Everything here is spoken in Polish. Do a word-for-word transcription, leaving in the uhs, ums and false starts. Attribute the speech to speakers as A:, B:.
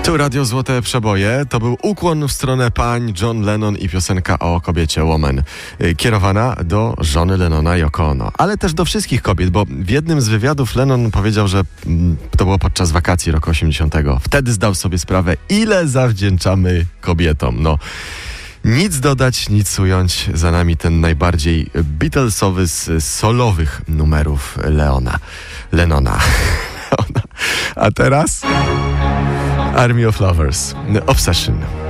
A: Tu Radio Złote Przeboje. To był ukłon w stronę pań, John Lennon i piosenka o kobiecie Woman, kierowana do żony Lennona, Yoko Ono. Ale też do wszystkich kobiet, bo w jednym z wywiadów Lennon powiedział, że to było podczas wakacji roku osiemdziesiątego. Wtedy zdał sobie sprawę, ile zawdzięczamy kobietom. No, nic dodać, nic ująć. Za nami ten najbardziej Beatlesowy z solowych numerów Leona. Lennona. A teraz Army of Lovers, Obsession.